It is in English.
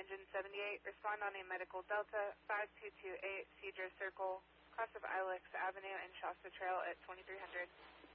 engine 78, respond on a medical Delta 5228 Cedar Circle, cross of Ilex Avenue and Shasta Trail at 2300.